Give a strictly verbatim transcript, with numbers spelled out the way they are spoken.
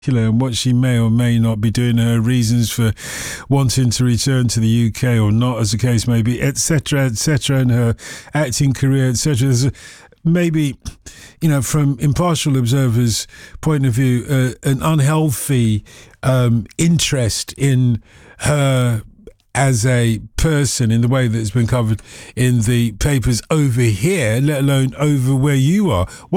And what she may or may not be doing, her reasons for wanting to return to the U K or not, as the case may be, et cetera, et cetera, and her acting career, et cetera. There's a, maybe, you know, from impartial observers' point of view, uh, an unhealthy um, interest in her as a person in the way that it's been covered in the papers over here, let alone over where you are.